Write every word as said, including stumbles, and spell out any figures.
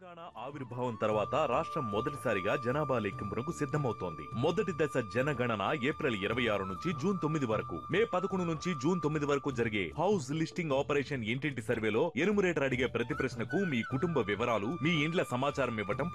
తెలంగాణ ఆవిర్భావం తర్వాత రాష్ట్రం మొదటిసారిగా జనాభా లెక్కింపునకు సిద్ధమవుతోంది. మొదటి దశ జనగణన ఏప్రిల్ ఇరవై ఆరు నుంచి జూన్ తొమ్మిది వరకు, మే పదకొండు నుంచి జూన్ తొమ్మిది వరకు జరిగే హౌస్ లిస్టింగ్ ఆపరేషన్ ఇంటింటి సర్వేలో ఎనుమరేటర్ అడిగే ప్రతి ప్రశ్నకు మీ కుటుంబ వివరాలు, మీ ఇండ్ల సమాచారం ఇవ్వటం